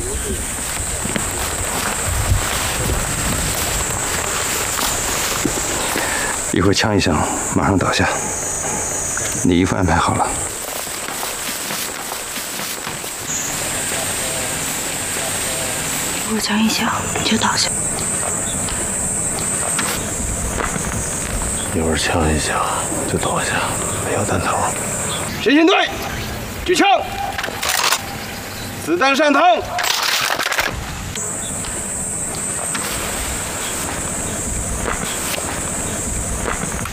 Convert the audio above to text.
一会儿枪一响，马上倒下。你衣服安排好了。 一会儿枪一响就倒下。 一会儿枪一响就倒下，没有弹头。 先行队，举枪，子弹上膛。